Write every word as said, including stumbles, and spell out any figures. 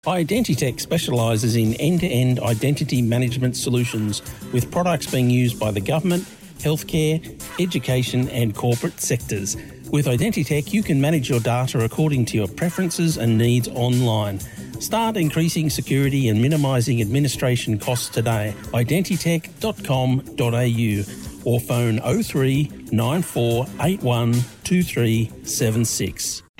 Identitech specialises in end-to-end identity management solutions with products being used by the government, healthcare, education and corporate sectors. With Identitech, you can manage your data according to your preferences and needs online. Start increasing security and minimising administration costs today. identitech dot com dot a u or phone oh three nine four eight one two three seven six.